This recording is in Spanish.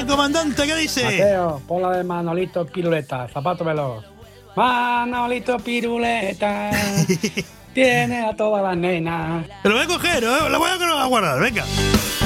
comandante, ¿qué dice? Mateo, pon la de Manolito Piruleta, zapato veloz. Manolito Piruleta, tiene a todas las nenas. Te lo voy a coger, la voy a guardar, venga.